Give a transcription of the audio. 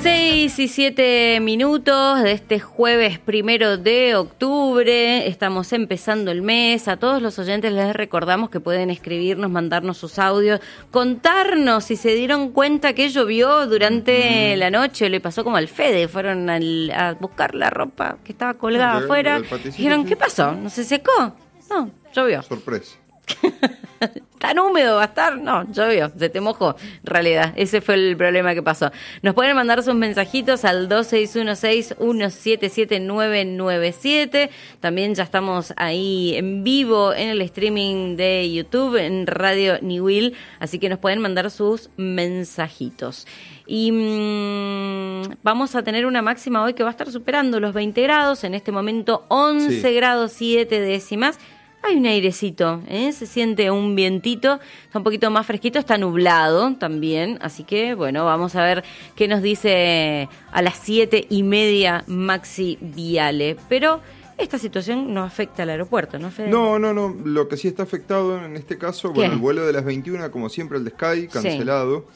6:07 de este jueves 1 de octubre. Estamos empezando el mes. A todos los oyentes les recordamos que pueden escribirnos, mandarnos sus audios, contarnos si se dieron cuenta que llovió durante la noche. Le pasó como al Fede, fueron a buscar la ropa que estaba colgada afuera. Dijeron, ¿qué pasó? ¿No se secó? No, llovió. Sorpresa. ¿Tan húmedo va a estar? No, llovió, se te mojó. En realidad, ese fue el problema que pasó. Nos pueden mandar sus mensajitos al 2616-177997. También ya estamos ahí en vivo en el streaming de YouTube, en Radio Niwil, así que nos pueden mandar sus mensajitos. Y vamos a tener una máxima hoy que va a estar superando los 20 grados, en este momento 11 grados 7 décimas. Hay un airecito, se siente un vientito, está un poquito más fresquito, está nublado también, así que bueno, vamos a ver qué nos dice a las 7:30 Maxi Viale. Pero esta situación no afecta al aeropuerto, ¿no, Fede? No, lo que sí está afectado en este caso, bueno, el vuelo de las 21, como siempre, el de Sky, cancelado.